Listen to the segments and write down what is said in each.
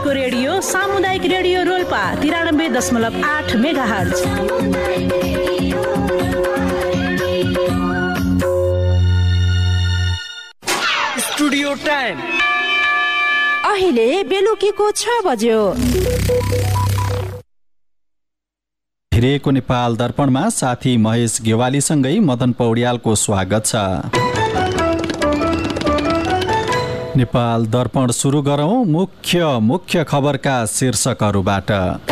तपाईँको रेडियो सामुदायिक radio Rolpa 93.8 megahertz. Studio time अहिले बेलुकीको 6 बज्यो। हिरेको नेपाल दर्पणमा साथी महेश गेवालीसँगै मदन पौड्यालको स्वागत छ। नेपाल दर्पण सुरु गरौं मुख्य खबरका शीर्षकहरूबाट।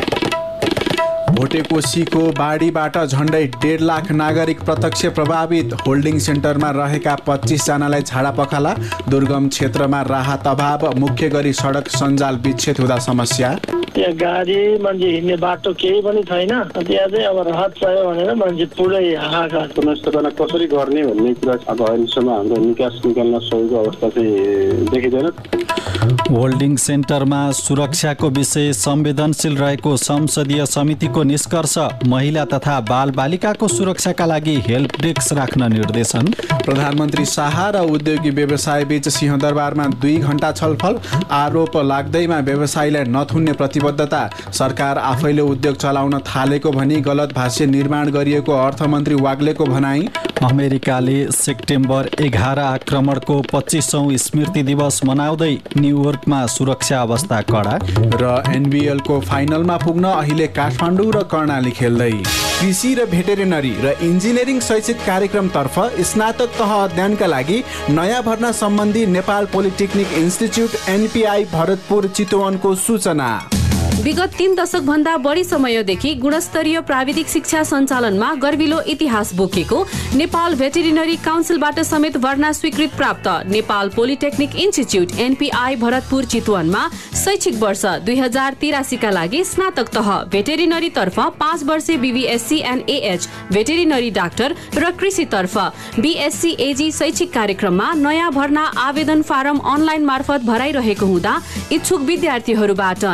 भोटेकोसीको बाढीबाट झण्डै 1.5 लाख नागरिक प्रत्यक्ष प्रभावित। होल्डिङ सेन्टरमा रहेका 25 जनालाई झाडापखाला। दुर्गम क्षेत्रमा राहत अभाव। मुख्य गरी सडक सञ्जाल विच्छेद हुँदा समस्या। त्यहाँ गाडी मान्छे हिँड्ने बाटो केही पनि छैन। त्यहाँ चाहिँ अब राहत चाहियो भनेर मान्छे पुरै हाहाकार। पुनर्स्थापना कसरी गर्ने भन्ने कुरा अब अहिलेसम्म हाम्रो निकास निकाल्न सकेको अवस्था चाहिँ देखिँदैन। होल्डिङ सेन्टरमा सुरक्षाको विषय संवेदनशील रहेको संसदीय समितिको निष्कर्ष। महिला तथा बालबालिकाको सुरक्षाका लागि हेल्प डेस्क राख्न निर्देशन। प्रधानमन्त्री शाह र उद्योगी व्यवसाय बीच सिंहदरबारमा 2 घण्टा छलफल। आरोप लाग्दैमा व्यवसायीलाई नथुन्ने प्रतिबद्धता। सरकार आफैले उद्योग चलाउन थालेको भनी गलत भाष्य निर्माण गरिएको अर्थमन्त्री वाग्लेको भनाई। अमेरिकाले सेप्टेम्बर 11 आक्रमणको 25औं स्मृति दिवस मनाउँदै न्युयोर्कमा सुरक्षा अवस्था कडा। र एनबिएलको फाइनलमा पुग्न अहिले काठमाडौँ र कर्णाली खेल्दै। कृषि र भेटेरिनरी र इन्जिनियरिङ शैक्षिक कार्यक्रमतर्फ स्नातक तह अध्ययनका लागि नयाँ भर्ना सम्बन्धी Nepal polytechnic institute NPI Bharatpur चितवनको सूचना। विगत 3 दशक भन्दा बढी समयदेखि गुणस्तरीय प्राविधिक शिक्षा सञ्चालनमा गर्विलो इतिहास बोकेको नेपाल भेटेरिनरी काउन्सिलबाट समेत भर्ना स्वीकृत प्राप्त Nepal polytechnic institute NPI Bharatpur चितवनमा शैक्षिक वर्ष 2083 का लागि स्नातक तह भेटेरिनरी तर्फ 5 वर्षे BVSc and AH veterinary doctor र कृषि तर्फ बीएससी एजी शैक्षिक कार्यक्रममा नयाँ भर्ना आवेदन फारम अनलाइन मार्फत भराइरहेको हुँदा इच्छुक विद्यार्थीहरूबाट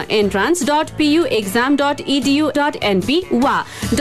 entrance.puexam.edu.np वा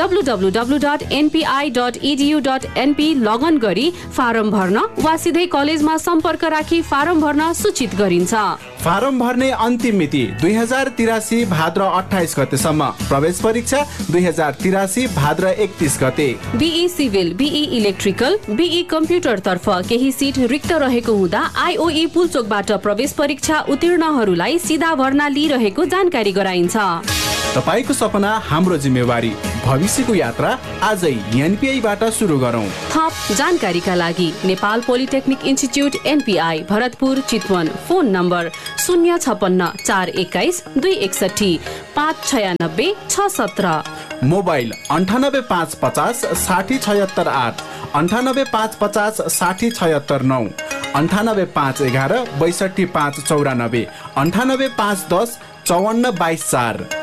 www.npi.edu.np लगइन गरी फारम भर्न वा सिधै कलेजमा सम्पर्क राखी फारम भर्न सूचित गरिन्छ। फारम भर्ने अन्तिम मिति 2083 भाद्र 28 गतेसम्म। प्रवेश परीक्षा 2083 भाद्र 31 गते। Be civil, be electrical, be computer तर्फ केही सिट रिक्त रहेको हुँदा आईओई पुलचोकबाट प्रवेश परीक्षा उत्तीर्णहरूलाई सीधा भर्ना लिइरहेको जानकारी गराइन्छ। तपाईको सपना हाम्रो जिम्मेवारी। भविष्यको यात्रा आजै एनपीआईबाट सुरु गरौं। थप जानकारीका लागि Nepal polytechnic institute NPI Bharatpur Chitwan. Phone number 056 421 261 596 617। Mobile 98550 60768 98550 60769 98511 62594 98510 5422 4।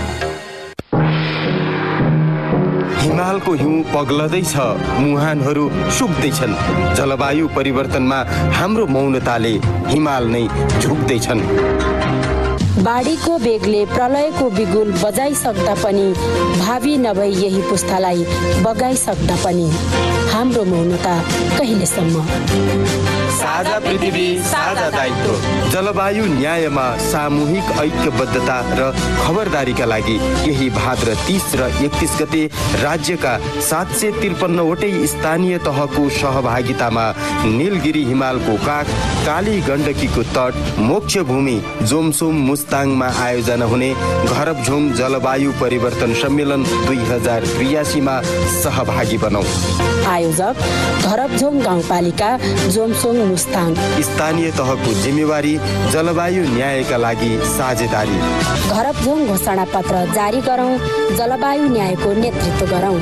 हिमालको हिउँ पग्लदैछ, मुहानहरू सुक्दैछन्। जलवायु परिवर्तनमा हाम्रो मौनताले हिमाल नै झुक्दैछन्। बाढीको बेगले प्रलयको बिगुल बजाइसक्दा पनि, भावी नभई यही पुस्तालाई बगाइसक्दा पनि हाम्रो मौनता कहिलेसम्म? साझा पृथ्वी, साझा दायित्व। जलवायु न्यायमा सामूहिक ऐक्यबद्धता र खबरदारीका लागि यही भाद्र 30 र 31 गते राज्यका 753 वटै स्थानीय तहको सहभागितामा नीलगिरी हिमालको काख, काली गण्डकीको तट, मोक्ष भूमि जोमसोम मुस्ताङमा आयोजना हुने घरबझोङ जलवायु परिवर्तन सम्मेलन 2083 मा सहभागी बनौं। आयोजक घरबझोङ गाउँपालिका जोमसोङ मुस्ताङ। स्थानीय तहको जिम्मेवारी जलवायु न्यायका लागि साझेदारी। घरबझोङ घोषणा पत्र जारी गरौं, जलवायु न्यायको नेतृत्व गरौं।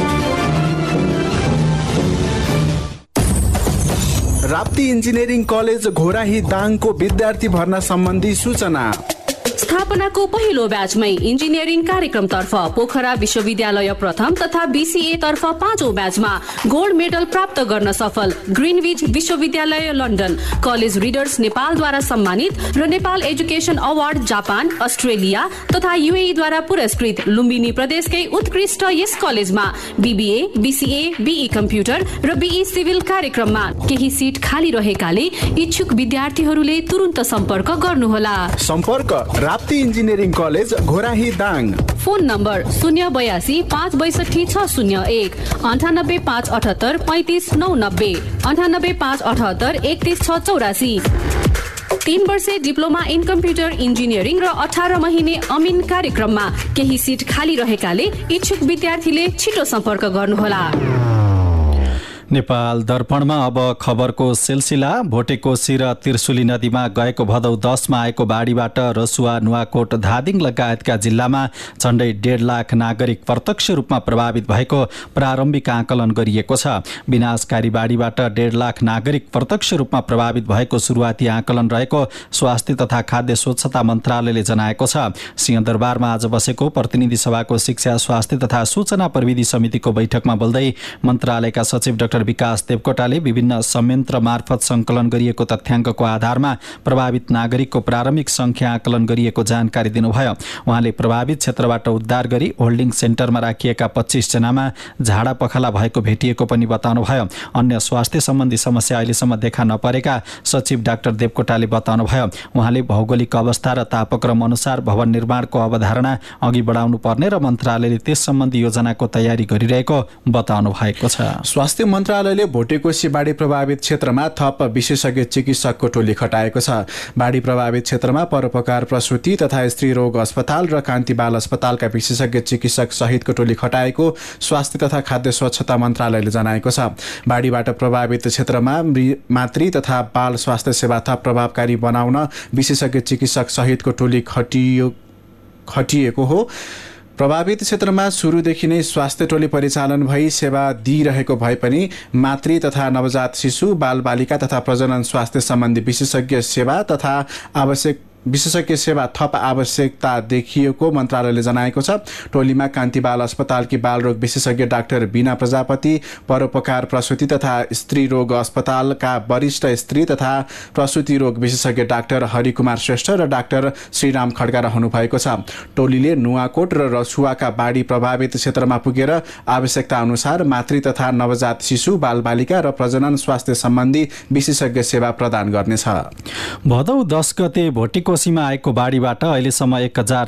राप्ती इन्जिनियरिङ कलेज घोराही दाङको विद्यार्थी भर्ना सम्बन्धी सूचना। स्थापनाको पहिलो ब्याचमै इन्जिनियरिङ कार्यक्रमतर्फ पोखरा विश्वविद्यालय प्रथम तथा बीसीए तर्फ 5औं ब्याचमा गोल्ड मेडल प्राप्त गर्न सफल ग्रिनविच विश्वविद्यालय लन्डन, कलेज रिडर्स नेपालद्वारा सम्मानित र Nepal education award Japan, Australia तथा यूएई द्वारा पुरस्कृत लुम्बिनी प्रदेशकै उत्कृष्ट यस कलेजमा बीबीए, बीसीए, बीई कम्प्युटर र बीई सिभिल कार्यक्रममा केही सिट खाली रहेकाले इच्छुक विद्यार्थीहरूले तुरुन्त सम्पर्क गर्नुहोला। सम्पर्क प्राप्ति engineering college Ghorahi Dang. Phone number 082 562 601 98 578 35 990 98 578 31 684। 3 वर्षे डिप्लोमा इन कम्प्युटर इन्जिनियरिङ र 18 महिने अमिन कार्यक्रममा केही सिट खाली रहेकाले इच्छुक विद्यार्थीले छिटो सम्पर्क गर्नुहोला। नेपाल दर्पणमा अब खबरको सिलसिला। भोटेकोशी र त्रिशुली नदीमा गएको भदौ 10 मा आएको बाढीबाट रसुवा, नुवाकोट, धादिङ लगायतका जिल्लामा झण्डै 1.5 लाख नागरिक प्रत्यक्ष रूपमा प्रभावित भएको प्रारम्भिक आकलन गरिएको छ। विनाशकारी बाढीबाट 1.5 लाख नागरिक प्रत्यक्ष रूपमा प्रभावित भएको सुरुवाती आकलन रहेको स्वास्थ्य तथा खाद्य स्वच्छता मन्त्रालयले जनाएको छ। सिंहदरबारमा आज बसेको प्रतिनिधि सभाको शिक्षा, स्वास्थ्य तथा सूचना प्रविधि समितिको बैठकमा बोल्दै मन्त्रालयका सचिव डाक्टर विकास देवकोटाले विभिन्न संयन्त्र मार्फत संकलन गरिएको तथ्याङ्कको आधारमा प्रभावित नागरिकको प्रारम्भिक संख्या आकलन गरिएको जानकारी दिनुभयो। उहाँले प्रभावित क्षेत्रबाट उद्धार गरी होल्डिङ सेन्टरमा राखिएका 25 जनामा झाडा पखाला भएको भेटिएको पनि बताउनुभयो। अन्य स्वास्थ्य सम्बन्धी समस्या अहिलेसम्म देखा नपरेका सचिव डाक्टर देवकोटाले बताउनुभयो। उहाँले भौगोलिक अवस्था र तापक्रम अनुसार भवन निर्माणको अवधारणा अघि बढाउनु पर्ने र मन्त्रालयले त्यस सम्बन्धी योजनाको तयारी गरिरहेको बताउनु भएको छ। स्वास्थ्य मन्त्रालयले भोटेकोशी बाढी प्रभावित क्षेत्रमा थप विशेषज्ञ चिकित्सकको टोली खटाएको छ। बाढी प्रभावित क्षेत्रमा परोपकार प्रसूति तथा स्त्री रोग अस्पताल र कान्ति बाल अस्पतालका विशेषज्ञ चिकित्सक सहितको टोली खटाएको स्वास्थ्य तथा खाद्य स्वच्छता मन्त्रालयले जनाएको छ। बाढीबाट प्रभावित क्षेत्रमा मातृ तथा बाल स्वास्थ्य सेवा थप प्रभावकारी बनाउन विशेषज्ञ चिकित्सक सहितको टोली खटिएको हो। प्रभावित क्षेत्रमा सुरुदेखि नै स्वास्थ्य टोली परिचालन भई सेवा दिइरहेको भए पनि मातृ तथा नवजात शिशु, बालबालिका तथा प्रजनन स्वास्थ्य सम्बन्धी विशेषज्ञ सेवा थप आवश्यकता देखिएको मन्त्रालयले जनाएको छ। टोलीमा कान्ति बाल अस्पतालकी बालरोग विशेषज्ञ डाक्टर बिना प्रजापति, परोपकार प्रसूति तथा स्त्री रोग अस्पतालका वरिष्ठ स्त्री तथा प्रसूति रोग विशेषज्ञ डाक्टर हरिकुमार श्रेष्ठ र डाक्टर श्रीराम खड्का रहनु भएको छ। टोलीले नुवाकोट र रसुवाका बाढी प्रभावित क्षेत्रमा पुगेर आवश्यकता अनुसार मातृ तथा नवजात शिशु, बालबालिका र प्रजनन स्वास्थ्य सम्बन्धी विशेषज्ञ सेवा प्रदान गर्नेछ। भदौ 10 गते भोटेकोशीमा आएको बाढीबाट अहिलेसम्म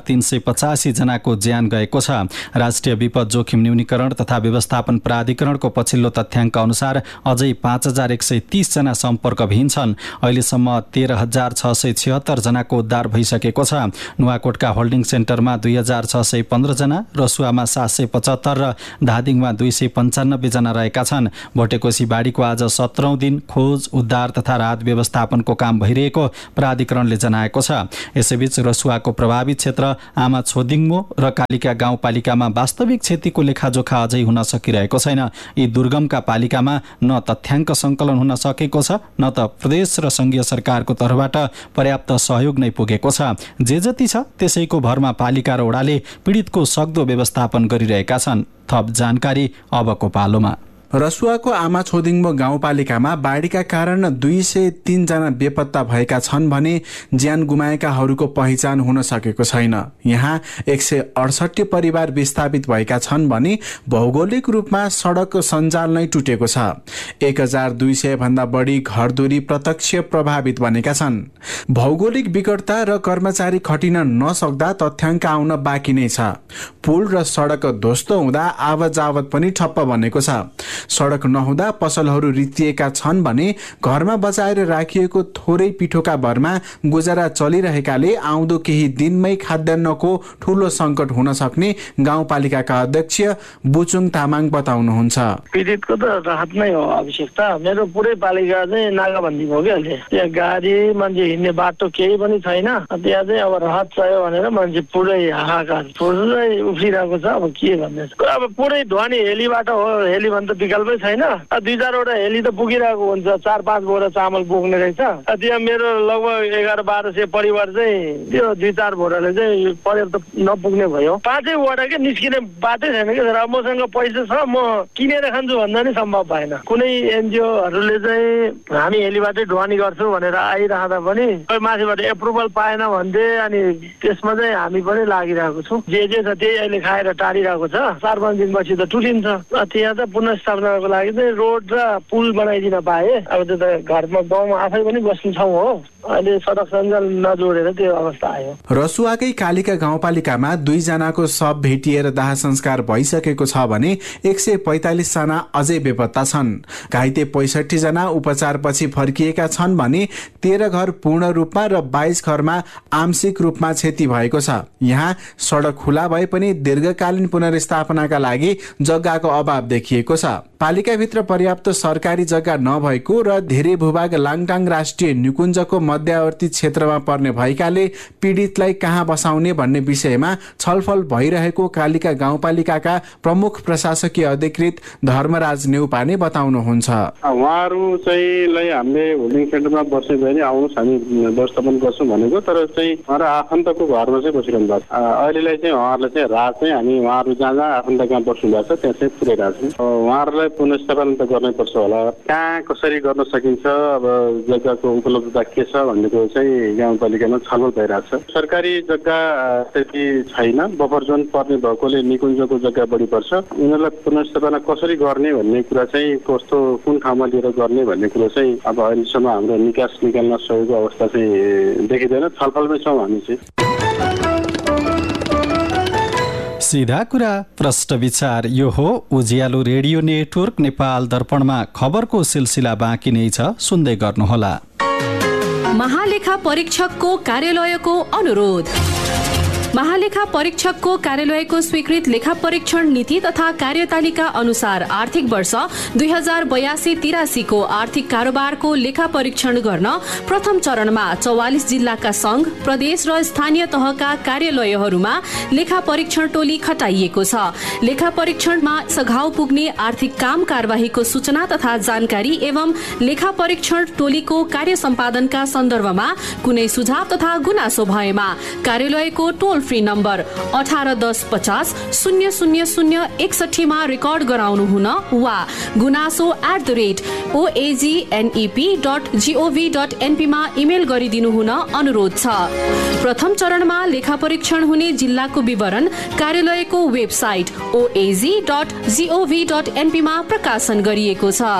1385 जनाको ज्यान गएको छ। राष्ट्रिय विपद जोखिम न्यूनीकरण तथा व्यवस्थापन प्राधिकरणको पछिल्लो तथ्याङ्क अनुसार अझै 5130 जना सम्पर्कविहीन छन्। अहिलेसम्म 13676 जनाको उद्धार भइसकेको छ। नुवाकोटका होल्डिङ सेन्टरमा 2615 जना, रसुवामा 775 र धादिङमा 295 जना रहेका छन्। भोटेकोशी बाढीको आज 17औं दिन खोज, उद्धार तथा राहत व्यवस्थापनको काम भइरहेको प्राधिकरणले जनाएको छ। यसैबीच रसुवाको प्रभावित क्षेत्र आमा छोदिङमो र कालिका गाउँपालिकामा वास्तविक क्षतिको लेखाजोखा अझै हुन सकिरहेको छैन। यी दुर्गमका पालिकामा न तथ्याङ्क सङ्कलन हुन सकेको छ, न त प्रदेश र संघीय सरकारको तर्फबाट पर्याप्त सहयोग नै पुगेको छ। जे जति छ त्यसैको भरमा पालिका र वडाले पीडितको सक्दो व्यवस्थापन गरिरहेका छन्। थप जानकारी अबको पालोमा। रसुवाको आमा छोदिङमो गाउँपालिकामा बाढीका कारण 203 जना बेपत्ता भएका छन् भने ज्यान गुमाएकाहरूको पहिचान हुन सकेको छैन। यहाँ 168 परिवार विस्थापित भएका छन् भने भौगोलिक रूपमा सडक सञ्जाल नै टुटेको छ। 1200 भन्दा बढी घरधुरी प्रत्यक्ष प्रभावित बनेका छन्। भौगोलिक विकटता र कर्मचारी खटिन नसक्दा तथ्याङ्क आउन बाँकी नै छ। पुल र सडक ध्वस्त हुँदा आवत पनि ठप्प बनेको छ। सडक नहुँदा पसलहरू रित्तिएका छन् भने घरमा बचाएर राखिएको थोरै पिठोका भरमा गुजारा चलिरहेकाले आउँदो केही दिनमै खाद्यान्नको ठूलो संकट हुन सक्ने गाउँपालिकाका अध्यक्ष बुचुङ तामाङ बताउनुहुन्छ। पीडितको त राहत नै हो आवश्यकता। मेरो पुरै पालिका चाहिँ नाकाबन्दी भयो कि अहिले। त्यहाँ गाडी मान्छे हिँड्ने बाटो केही पनि छैन। त्यहाँ चाहिँ अब राहत चाहियो भनेर मान्छे पुरै हाहाकार पुरै उफ्रिरहेको छ। अब के भन्ने अब पुरै ढुवानी हेलीबाट हो। हेली भन्दा विकल्पै छैन। 2-4वटा हेली त पुगिरहेको हुन्छ। 4-5 बोरा चामल बोक्ने रहेछ। त्यहाँ मेरो लगभग 1100-1200 परिवार चाहिँ त्यो 2-4 बोराले चाहिँ पर्याप्त नपुग्ने भयो। 5 वटा के निस्किने बाटै छैन कि। र मसँग पैसा छ, म किनेर खान्छु भन्दा नि सम्भव भएन। कुनै एनजिओहरूले चाहिँ हामी हेलीबाटै ढुवानी गर्छौँ भनेर आइरहँदा पनि माथिबाट एप्रुभल पाएन भन्थे। अनि त्यसमा चाहिँ हामी पनि लागिरहेको छौँ। जे छ त्यही अहिले खाएर टाढिरहेको छ। 4-5 दिनपछि त टुटिन्छ। त्यहाँ त पुनर्स्थापनाको लागि चाहिँ रोड र पुल बनाइदिन पाए। अब त्यो त घरमा गाउँमा आफै पनि बस्ने ठाउँ हो। अहिले सडक सञ्जाल नजोडेर त्यो अवस्था आयो। रसुवाकै कालिका गाउँपालिकामा 2 जनाको शव भेटिएर दाह संस्कार भइसकेको छ भने 145 जना अझै बेपत्ता छन्। घाइते 65 जना उपचारपछि फर्किएका छन् भने 13 घर पूर्ण रूपमा र 22 घरमा आंशिक रूपमा क्षति भएको छ। यहाँ सडक खुला भए पनि दीर्घकालीन पुनर्स्थापनाका लागि जग्गाको अभाव देखिएको छ। पालिकाभित्र पर्याप्त सरकारी जग्गा नभएको र धेरै भूभाग लाङटाङ राष्ट्रिय निकुञ्जको मध्यवर्ती क्षेत्रमा पर्ने भएकाले पीडितलाई कहाँ बसाउने भन्ने विषयमा छलफल भइरहेको कालिका गाउँपालिकाका प्रमुख प्रशासकीय अधिकृत धर्मराज नेउपाने बताउनुहुन्छ। उहाँहरू चाहिँ हामीले होल्डिङ सेन्टरमा बस्ने भने आउनुहोस् हामी व्यवस्थापन गर्छौँ भनेको, तर चाहिँ उहाँहरू आफन्तको घरमा चाहिँ बसिरहनु भएको छ। अहिलेलाई चाहिँ उहाँहरूलाई चाहिँ रात चाहिँ हामी उहाँहरू जहाँ जहाँ आफन्त कहाँ बस्नु भएको छ त्यहाँ चाहिँ पुर्याइरहेको छौँ। उहाँहरूलाई पुनर्स्थापन त गर्नै पर्छ होला। कहाँ कसरी गर्न सकिन्छ, अब जग्गाको उपलब्धता के छ भन्ने कुरो चाहिँ गाउँपालिकामा छलफल भइरहेको छ। सरकारी जग्गा त्यति छैन, बफर जोन पर्ने भएकोले निकुञ्जको जग्गा बढी पर्छ। उनीहरूलाई पुनर्स्थापना कसरी गर्ने भन्ने कुरा चाहिँ कस्तो कुन ठाउँमा लिएर गर्ने भन्ने कुरो चाहिँ अब अहिलेसम्म हाम्रो निकास निकाल्न सकेको अवस्था चाहिँ देखिँदैन। छलफलमै छौँ हामी चाहिँ। सीधा कुरा प्रश्न विचार यो हो उज्यालो रेडियो नेटवर्क नेपाल दर्पणमा खबरको सिलसिला बाँकी नै छ, सुन्दै गर्नुहोला। महालेखा परीक्षकको कार्यालयको अनुरोध। महालेखा परीक्षकको कार्यालयको स्वीकृत लेखा परीक्षण नीति तथा कार्यतालिका अनुसार आर्थिक वर्ष 2082-83 को आर्थिक कारोबारको लेखा परीक्षण गर्न प्रथम चरणमा 44 जिल्लाका संघ, प्रदेश र स्थानीय तहका कार्यालयहरूमा लेखा परीक्षण टोली खटाइएको छ। लेखा परीक्षणमा सघाउ पुग्ने आर्थिक काम कारबाहीको सूचना तथा जानकारी एवं लेखा परीक्षण टोलीको कार्य सम्पादनका सन्दर्भमा कुनै सुझाव तथा गुनासो भएमा कार्यालयको टोल फ्री नम्बर 181050 00061 मा रेकर्ड गराउनु हुन वा gunaso@oagnep.gov.np मा इमेल गरिदिनु हुन अनुरोध छ। प्रथम चरणमा लेखा परीक्षण हुने जिल्लाको विवरण कार्यालयको वेबसाइट oag.gov.np मा प्रकाशन गरिएको छ।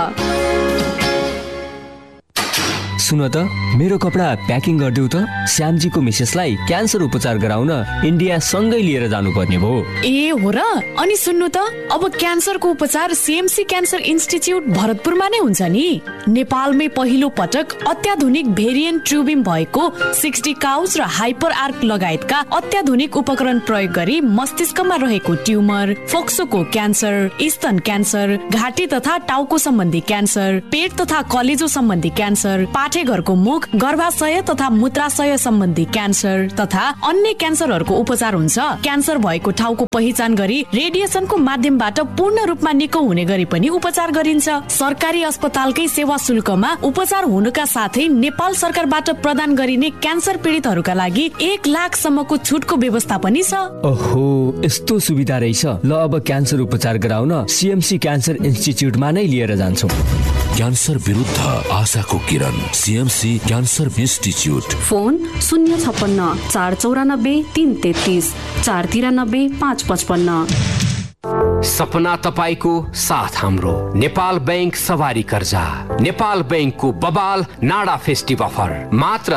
सुन त मेरो कपडा प्याकिङ गरिदेऊ त, श्यामजीको मिसेसलाई क्यान्सर उपचार गराउन इन्डिया सँगै लिएर जानुपर्ने भयो। ए हो र? अनि सुन्नु त, अब क्यान्सरको उपचार सीएमसी क्यान्सर इन्स्टिच्युट भरतपुरमा नै हुन्छ नि। नेपालमै पहिलो पटक अत्याधुनिक भेरिएन्ट ट्युबिम भएको 60 काउच र हाइपर आर्क लगायतका अत्याधुनिक उपकरण प्रयोग गरी मस्तिष्कमा रहेको ट्युमर, फोक्सोको क्यान्सर, स्तन क्यान्सर, घाँटी तथा टाउको सम्बन्धी क्यान्सर, पेट तथा कलेजो सम्बन्धी क्यान्सर, पाठेघरको मुख, गर्भाशय तथा मूत्राशय सम्बन्धी क्यान्सर तथा अन्य क्यान्सरहरूको उपचार हुन्छ। क्यान्सर भएको ठाउँको पहिचान गरी रेडिएसनको माध्यमबाट पूर्ण रूपमा निको हुने गरी पनि उपचार गरिन्छ। सरकारी अस्पतालकै सेवा शुल्कमा उपचार हुनुका साथै नेपाल सरकारबाट प्रदान गरिने क्यान्सर पीडितहरूका लागि 1 लाखसम्मको छुटको व्यवस्था पनि छ। ओहो, यस्तो सुविधा रहेछ। ल अब क्यान्सर उपचार गराउन सीएमसी क्यान्सर इन्स्टिच्युटमा नै लिएर जान्छौँ। क्यान्सर विरुद्ध आशाको किरण, सीएमसी क्यान्सर इन्स्टिच्युट। फोन 056 494 333 493 555। सपना तपाईको साथ हाम्रो। नेपाल बैंक सवारी कर्जा, नेपाल बैंकको बबाल नाडा फेस्टिभ अफर मात्र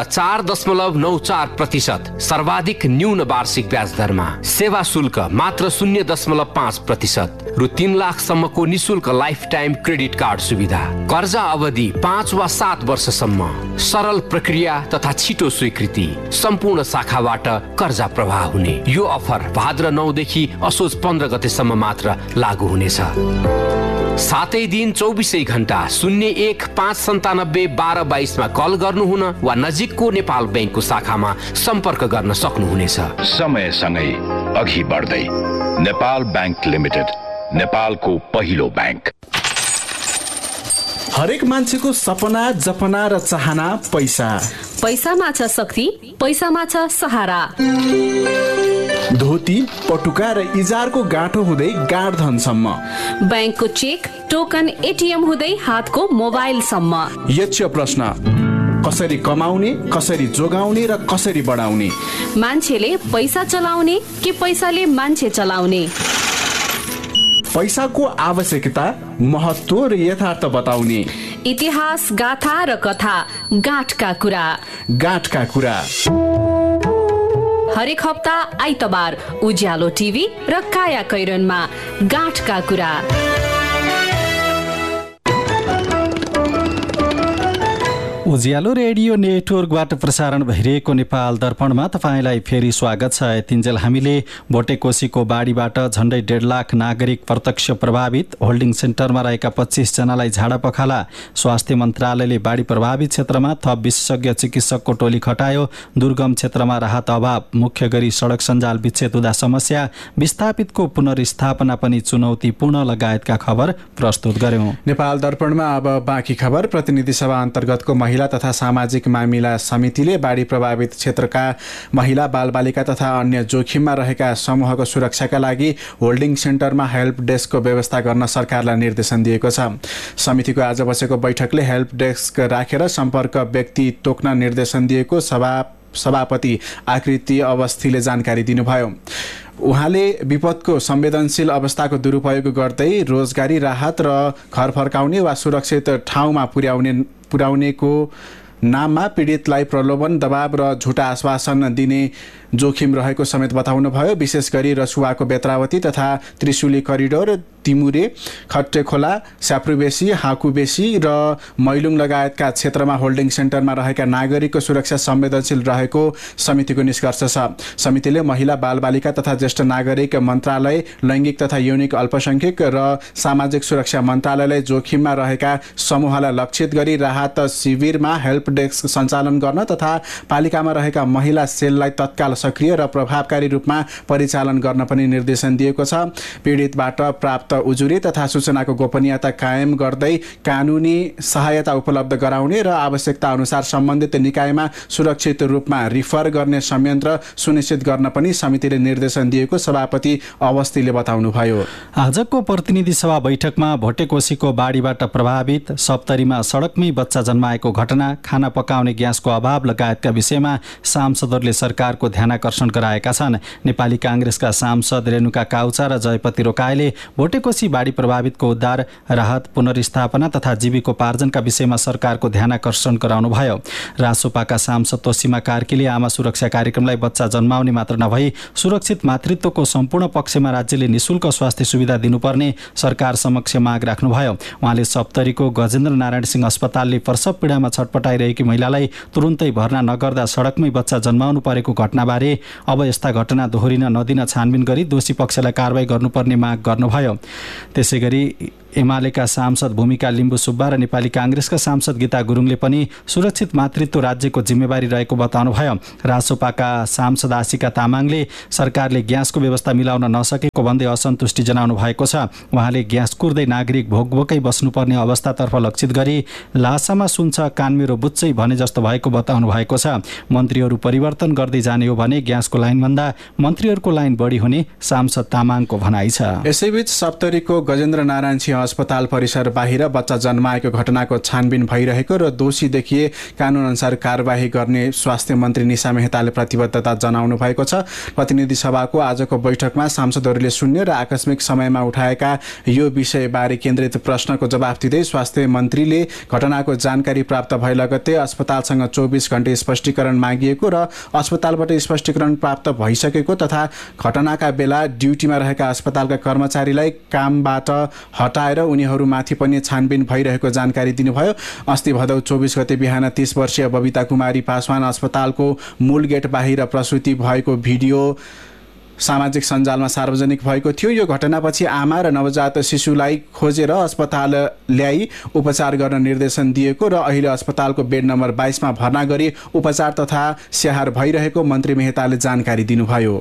4.94% सर्वाधिक न्यून वार्षिक ब्याज दरमा, सेवा शुल्क मात्र 0.5% रु 3 लाखसम्मको निशुल्क लाइफ टाइम क्रेडिट कार्ड सुविधा, कर्जा अवधि 5 वा 7 वर्षसम्म, सरल प्रक्रिया तथा छिटो स्वीकृति, सम्पूर्ण शाखाबाट कर्जा प्रवाह हुने। यो अफर भाद्र 9 देखि असोज 15 गतेसम्म मात्र लागू हुनेछ। सातै दिन 24 घण्टा 01-597-1222 मा कल गर्नुहुन वा नजिकको नेपाल बैंकको शाखामा सम्पर्क गर्न सक्नुहुनेछ। समयसँगै अघि बढ्दै नेपाल बैंक लिमिटेड, नेपालको पहिलो बैंक। हरेक मान्छेको सपना, जपना र चाहना पैसा। पैसामा छ शक्ति, पैसामा छ सहारा। धोती, पटुका र इजारको गाँठो हुँदै गाडधनसम्म, बैंकको चेक, टोकन, एटिएम हुँदै हातको मोबाइलसम्म। यक्ष प्रश्न, कसरी कमाउने, कसरी जोगाउने र कसरी बढाउने? मान्छेले पैसा चलाउने कि पैसाले मान्छे चलाउने? पैसाको आवश्यकता, महत्त्व र यथार्थ बताउने। इतिहास, गाथा र कथा, गाँठका कुरा। गाँठका कुरा हरेक हप्ता आइतबार उज्यालो टिभी र काया कैरनमा गाँठका कुरा। उज्यालो रेडियो नेटवर्कबाट प्रसारण भइरहेको नेपाल दर्पणमा तपाईँलाई फेरि स्वागत छ। यतिन्जेल हामीले भोटेकोसीको बाढीबाट झण्डै 1.5 लाख नागरिक प्रत्यक्ष प्रभावित, होल्डिङ सेन्टरमा रहेका 25 जनालाई झाडा पखाला, स्वास्थ्य मन्त्रालयले बाढी प्रभावित क्षेत्रमा थप विशेषज्ञ चिकित्सकको टोली खटायो, दुर्गम क्षेत्रमा राहत अभाव, मुख्य गरी सडक सञ्जाल विच्छेद हुँदा समस्या, विस्थापितको पुनर्स्थापना पनि चुनौतीपूर्ण लगायतका खबर प्रस्तुत गर्यौं। नेपाल दर्पणमा अब बाँकी खबर। प्रतिनिधि सभा अन्तर्गतको महिला तथा सामाजिक मामिला समितिले बाढी प्रभावित क्षेत्रका महिला, बालबालिका तथा अन्य जोखिममा रहेका समूहको सुरक्षाका लागि होल्डिङ सेन्टरमा हेल्प डेस्कको व्यवस्था गर्न सरकारलाई निर्देशन दिएको छ। समितिको आज बसेको बैठकले हेल्प डेस्क राखेर सम्पर्क व्यक्ति तोक्न निर्देशन दिएको सभापति आकृति अवस्थीले जानकारी दिनुभयो। उहाँले विपदको संवेदनशील अवस्थाको दुरुपयोग गर्दै रोजगारी, राहत र घर फर्काउने वा सुरक्षित ठाउँमा पुर्याउनेको नाममा पीडितलाई प्रलोभन, दबाव र झुटा आश्वासन दिने जोखिम रहेको समेत बताउनुभयो। विशेष गरी रसुवाको बेत्रावती तथा त्रिशुली करिडोर, तिमुरे, खट्टेखोला, स्याप्रुबेसी, हाकुबेसी र मैलुङ लगायतका क्षेत्रमा होल्डिङ सेन्टरमा रहेका नागरिकको सुरक्षा संवेदनशील रहेको समितिको निष्कर्ष छ। समितिले महिला, बालबालिका तथा ज्येष्ठ नागरिक मन्त्रालय, लैङ्गिक तथा यौनिक अल्पसंख्यक र सामाजिक सुरक्षा मन्त्रालयले जोखिममा रहेका समूहलाई लक्षित गरी राहत शिविरमा हेल्प डेस्क सञ्चालन गर्न तथा पालिकामा रहेका महिला सेललाई तत्काल सक्रिय र प्रभावकारी रूपमा परिचालन गर्न पनि निर्देशन दिएको छ। पीडितबाट प्राप्त उजुरी तथा सूचनाको गोपनीयता कायम गर्दै कानुनी सहायता उपलब्ध गराउने र आवश्यकता अनुसार सम्बन्धित निकायमा सुरक्षित रूपमा रिफर गर्ने संयन्त्र सुनिश्चित गर्न पनि समितिले निर्देशन दिएको सभापति अवस्थीले बताउनुभयो। आजको प्रतिनिधि सभा बैठकमा भोटेकोसीको बाढीबाट प्रभावित, सप्तरीमा सडकमै बच्चा जन्माएको घटना, खाना पकाउने ग्यासको अभाव लगायतका विषयमा सांसदहरूले सरकारको ध्यानाकर्षण गराएका छन्। नेपाली कांग्रेसका सांसद रेणुका काउचा र जयपति रोकाईले भोटेकोसी बाढी प्रभावितको उद्धार, राहत, पुनर्स्थापना तथा जीविकोपार्जनका विषयमा सरकारको ध्यानाकर्षण गराउनुभयो। रासोपाका सांसद तोसीमा कार्कीले आमा सुरक्षा कार्यक्रमलाई बच्चा जन्माउने मात्र नभई सुरक्षित मातृत्वको सम्पूर्ण पक्षमा राज्यले निशुल्क स्वास्थ्य सुविधा दिनुपर्ने सरकार समक्ष माग राख्नुभयो। उहाँले सप्तरीको गजेन्द्र नारायण सिंह अस्पतालले प्रसव पीडामा छटपटाइरहेकी महिलालाई तुरुन्तै भर्ना नगर्दा सडकमै बच्चा जन्माउनु परेको घटनाबारे अब यस्ता घटना दोहोरिन नदिन छानबिन गरी दोषी पक्षलाई कारबाही गर्नुपर्ने माग गर्नुभयो। त्यसैगरी एमालेका सांसद भूमिका लिम्बु सुब्बा र नेपाली कांग्रेसका सांसद गीता गुरुङले पनि सुरक्षित मातृत्व राज्यको जिम्मेवारी रहेको बताउनुभयो। रासोपाका सांसद आशिका तामाङले सरकारले ग्यासको व्यवस्था मिलाउन नसकेको भन्दै असन्तुष्टि जनाउनु भएको छ। उहाँले ग्यास कुर्दै नागरिक भोकभोकै बस्नुपर्ने अवस्थातर्फ लक्षित गरी लासामा सुन्छ कान मेरो बुच्चै भने जस्तो भएको बताउनु भएको छ। मन्त्रीहरू परिवर्तन गर्दै जाने हो भने ग्यासको लाइनभन्दा मन्त्रीहरूको लाइन बढी हुने सांसद तामाङको भनाइ छ। यसैबीच सप्तरीको गजेन्द्र नारायण सिंह अस्पताल परिसर बाहिर बच्चा जन्माएको घटनाको छानबिन भइरहेको र दोषी देखिए कानुन अनुसार कारबाही गर्ने स्वास्थ्य मन्त्री निशा मेहताले प्रतिबद्धता जनाउनु भएको छ। प्रतिनिधि सभाको आजको बैठकमा सांसदहरूले शून्य र आकस्मिक समयमा उठाएका यो विषयबारे केन्द्रित प्रश्नको जवाफ दिँदै स्वास्थ्य मन्त्रीले घटनाको जानकारी प्राप्त भए लगत्तै अस्पतालसँग 24 घण्टे स्पष्टीकरण मागिएको र अस्पतालबाट स्पष्टीकरण प्राप्त भइसकेको तथा घटनाका बेला ड्युटीमा रहेका अस्पतालका कर्मचारीलाई कामबाट हटाएर उनीहरूमाथि पनि छानबिन भइरहेको जानकारी दिनुभयो। अस्ति भदौ 24 गते बिहान 30 वर्षीय बबिता कुमारी पासवान अस्पतालको मूल गेट बाहिर प्रसुति भएको भिडियो सामाजिक सञ्जालमा सार्वजनिक भएको थियो। यो घटनापछि आमा र नवजात शिशुलाई खोजेर अस्पताल ल्याई उपचार गर्न निर्देशन दिएको र अहिले अस्पतालको बेड नम्बर 22 मा भर्ना गरी उपचार तथा स्याहार भइरहेको मन्त्री मेहताले जानकारी दिनुभयो।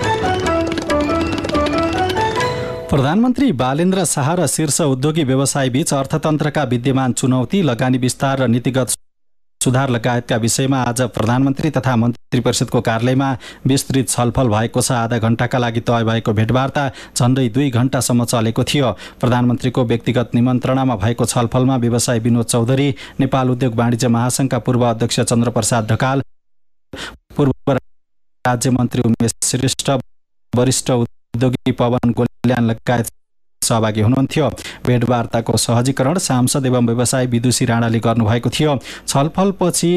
प्रधानमन्त्री बालेन्द्र शाह र शीर्ष उद्योगी व्यवसाय बीच अर्थतन्त्रका विद्यमान चुनौती, लगानी विस्तार र नीतिगत सुधार लगायतका विषयमा आज प्रधानमन्त्री तथा मन्त्री परिषदको कार्यालयमा विस्तृत छलफल भएको छ। आधा घण्टाका लागि तय भएको भेटवार्ता झन्डै 2 घण्टासम्म चलेको थियो। प्रधानमन्त्रीको व्यक्तिगत निमन्त्रणामा भएको छलफलमा व्यवसाय विनोद चौधरी, नेपाल उद्योग वाणिज्य महासङ्घका पूर्व अध्यक्ष चन्द्रप्रसाद ढकाल, पूर्व राज्य मन्त्री उमेश श्रेष्ठ, वरिष्ठ उद्योगी पवन गोल्यान लगायत सहभागी हुनुहुन्थ्यो। भेटवार्ताको सहजीकरण सांसद एवं व्यवसायी विदुषी राणाले गर्नुभएको थियो। छलफलपछि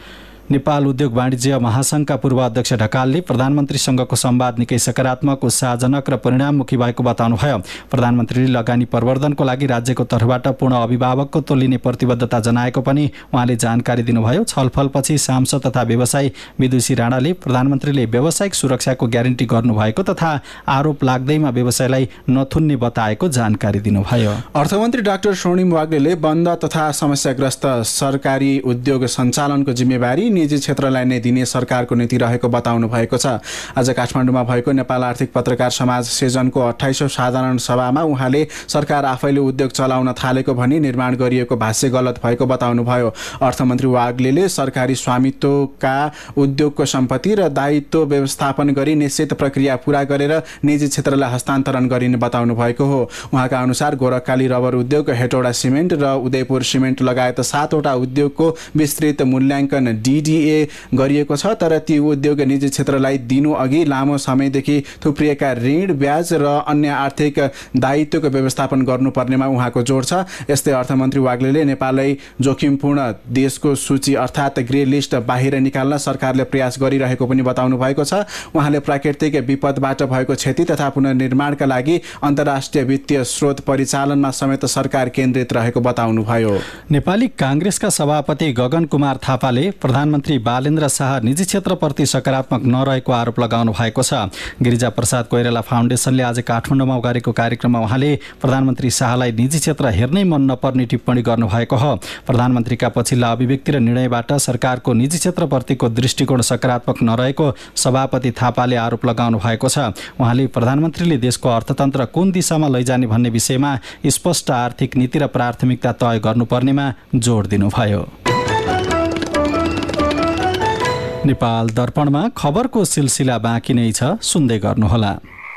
नेपाल उद्योग वाणिज्य महासंघका पूर्व अध्यक्ष ढकालले प्रधानमन्त्रीसँगको संवाद निकै सकारात्मक, उत्साहजनक र परिणाममुखी भएको बताउनुभयो। प्रधानमन्त्रीले लगानी प्रवर्धनको लागि राज्यको तर्फबाट पूर्ण अभिभावकत्व लिने प्रतिबद्धता जनाएको पनि उहाँले जानकारी दिनुभयो। छलफलपछि सांसद तथा व्यवसायी विदुषी राणाले प्रधानमन्त्रीले व्यावसायिक सुरक्षाको ग्यारेन्टी गर्नुभएको तथा आरोप लाग्दैमा व्यवसायलाई नथुन्ने बताएको जानकारी दिनुभयो। अर्थमन्त्री डाक्टर स्वर्णिम वाग्लेले बन्द तथा समस्याग्रस्त सरकारी उद्योग सञ्चालनको जिम्मेवारी निजी क्षेत्रलाई नै दिने सरकारको नीति रहेको बताउनु भएको छ। आज काठमाडौँमा भएको नेपाल आर्थिक पत्रकार समाज सिजनको 28औं साधारण सभामा उहाँले सरकार आफैले उद्योग चलाउन थालेको भनी निर्माण गरिएको भाष्य गलत भएको बताउनुभयो। अर्थमन्त्री वाग्लेले सरकारी स्वामित्वका उद्योगको सम्पत्ति र दायित्व व्यवस्थापन गरी निश्चित प्रक्रिया पूरा गरेर निजी क्षेत्रलाई हस्तान्तरण गरिने बताउनु भएको हो। उहाँका अनुसार गोरखकाली रबर उद्योग, हेटौडा सिमेन्ट र उदयपुर सिमेन्ट लगायत 7वटा उद्योगको विस्तृत मूल्याङ्कन DDA गरिएको छ, तर ती उद्योग निजी क्षेत्रलाई दिनु अघि लामो समयदेखि थुप्रिएका ऋण, ब्याज र अन्य आर्थिक दायित्वको व्यवस्थापन गर्नुपर्नेमा उहाँको जोड छ। यस्तै अर्थमन्त्री वाग्लेले नेपाललाई जोखिमपूर्ण देशको सूची अर्थात् ग्रे लिस्ट बाहिर निकाल्न सरकारले प्रयास गरिरहेको पनि बताउनु भएको छ। उहाँले प्राकृतिक विपदबाट भएको क्षति तथा पुनर्निर्माणका लागि अन्तर्राष्ट्रिय वित्तीय स्रोत परिचालनमा समेत सरकार केन्द्रित रहेको बताउनुभयो। नेपाली कांग्रेसका सभापति गगन कुमार थापाले प्रधानमन्त्री बालेन्द्र शाह निजी क्षेत्रप्रति सकारात्मक नरहेको आरोप लगाउनु भएको छ। गिरिजा प्रसाद कोइराला फाउन्डेसनले आज काठमाडौँमा गरेको कार्यक्रममा उहाँले प्रधानमन्त्री शाहलाई निजी क्षेत्र हेर्नै मन नपर्ने टिप्पणी गर्नुभएको हो। प्रधानमन्त्रीका पछिल्ला अभिव्यक्ति र निर्णयबाट सरकारको निजी क्षेत्रप्रतिको दृष्टिकोण सकारात्मक नरहेको सभापति थापाले आरोप लगाउनु भएको छ। उहाँले प्रधानमन्त्रीले देशको अर्थतन्त्र कुन दिशामा लैजाने भन्ने विषयमा स्पष्ट आर्थिक नीति र प्राथमिकता तय गर्नुपर्नेमा जोड दिनुभयो। नेपाल दर्पणमा खबरको सिलसिला बाँकी नै छ, सुन्दै गर्नुहोला।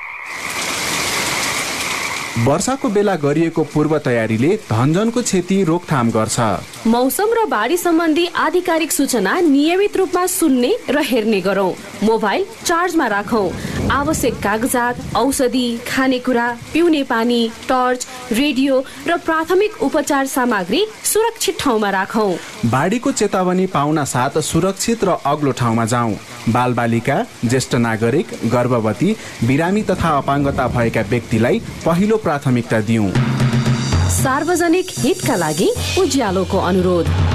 वर्षाको बेला गरिएको पूर्व तयारीले धनजनको क्षति रोकथाम गर्छ। मौसम र बाढी सम्बन्धी आधिकारिक सूचना नियमित रूपमा सुन्ने र हेर्ने गरौँ। मोबाइल चार्जमा राखौँ। आवश्यक कागजात, औषधि, खानेकुरा, पिउने पानी, टर्च, रेडियो र प्राथमिक उपचार सामग्री सुरक्षित ठाउँमा राखौँ। बाढीको चेतावनी पाउन साथ सुरक्षित र अग्लो ठाउँमा जाउँ। बालबालिका, ज्येष्ठ नागरिक, गर्भवती, बिरामी तथा अपाङ्गता भएका व्यक्तिलाई पहिलो प्राथमिकता दिउँ। सार्वजनिक हितका लागि उज्यालोको अनुरोध।